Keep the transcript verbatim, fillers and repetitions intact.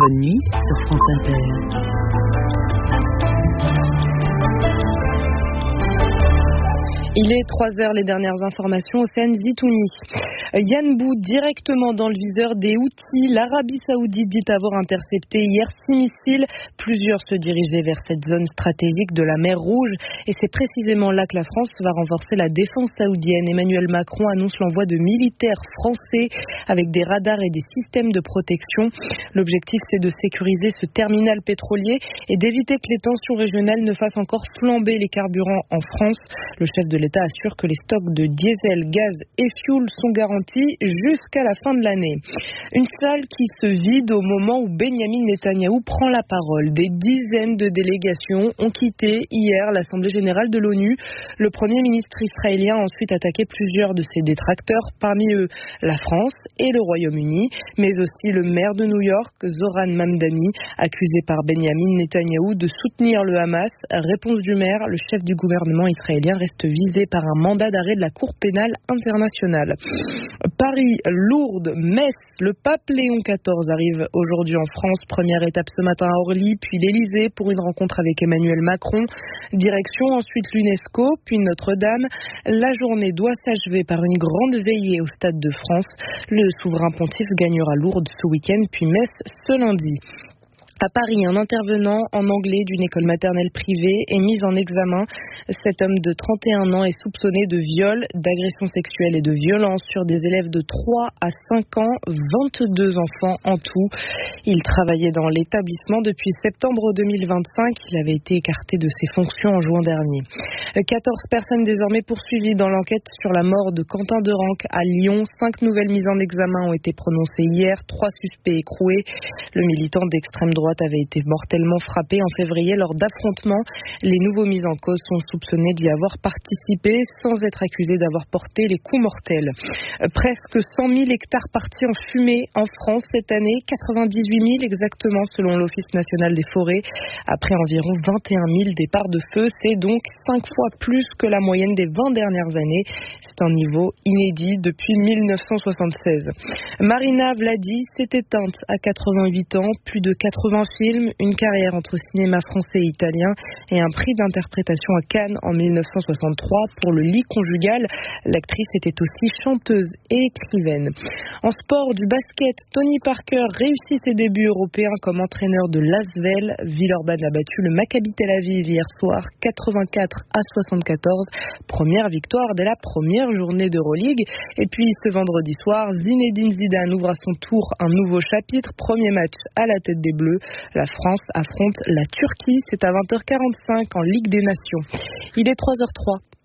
Bonne nuit sur France Inter. Il est trois heures, les dernières informations au Océane Zitouni. Yann Bou, directement dans le viseur des Houthis. L'Arabie Saoudite dit avoir intercepté hier six missiles. Plusieurs se dirigeaient vers cette zone stratégique de la mer Rouge. Et c'est précisément là que la France va renforcer la défense saoudienne. Emmanuel Macron annonce l'envoi de militaires français avec des radars et des systèmes de protection. L'objectif, c'est de sécuriser ce terminal pétrolier et d'éviter que les tensions régionales ne fassent encore flamber les carburants en France. Le chef de l'État assure que les stocks de diesel, gaz et fioul sont garantis jusqu'à la fin de l'année. Une salle qui se vide au moment où Benyamin Netanyahou prend la parole. Des dizaines de délégations ont quitté hier l'Assemblée générale de l'ONU. Le Premier ministre israélien a ensuite attaqué plusieurs de ses détracteurs, parmi eux la France et le Royaume-Uni, mais aussi le maire de New York, Zoran Mamdani, accusé par Benyamin Netanyahou de soutenir le Hamas. Réponse du maire, le chef du gouvernement israélien reste visé par un mandat d'arrêt de la Cour pénale internationale. Paris, Lourdes, Metz, le pape Léon quatorze arrive aujourd'hui en France. Première étape ce matin à Orly, puis l'Élysée pour une rencontre avec Emmanuel Macron. Direction ensuite l'UNESCO, puis Notre-Dame. La journée doit s'achever par une grande veillée au Stade de France. Le souverain pontife gagnera Lourdes ce week-end, puis Metz ce lundi. À Paris, un intervenant en anglais d'une école maternelle privée est mis en examen. Cet homme de trente et un ans est soupçonné de viol, d'agression sexuelle et de violence sur des élèves de trois à cinq ans, vingt-deux enfants en tout. Il travaillait dans l'établissement depuis septembre deux mille vingt-cinq. Il avait été écarté de ses fonctions en juin dernier. quatorze personnes désormais poursuivies dans l'enquête sur la mort de Quentin Derenque à Lyon. Cinq nouvelles mises en examen ont été prononcées hier. Trois suspects écroués. Le militant d'extrême droite avait été mortellement frappé en février lors d'affrontements. Les nouveaux mis en cause sont soupçonnés d'y avoir participé sans être accusés d'avoir porté les coups mortels. Presque cent mille hectares partis en fumée en France cette année, quatre-vingt-dix-huit mille exactement selon l'Office national des forêts. Après environ vingt et un mille départs de feu, c'est donc cinq fois plus que la moyenne des vingt dernières années. C'est un niveau inédit depuis mille neuf cent soixante-seize. Marina Vladi s'est éteinte à quatre-vingt-huit ans, plus de quatre-vingts films, une carrière entre cinéma français et italien et un prix d'interprétation à Cannes en mille neuf cent soixante-trois pour Le lit conjugal. L'actrice était aussi chanteuse et écrivaine. En sport, du basket, Tony Parker réussit ses débuts européens comme entraîneur de l'Asvel. Villeurbanne a battu le Maccabi Tel Aviv hier soir quatre-vingt-quatre à soixante-quatorze. Première victoire dès la première journée d'Euroleague. Et puis ce vendredi soir, Zinedine Zidane ouvre à son tour un nouveau chapitre. Premier match à la tête des Bleus. La France affronte la Turquie. C'est à vingt heures quarante-cinq en Ligue des Nations. Il est trois heures zéro trois.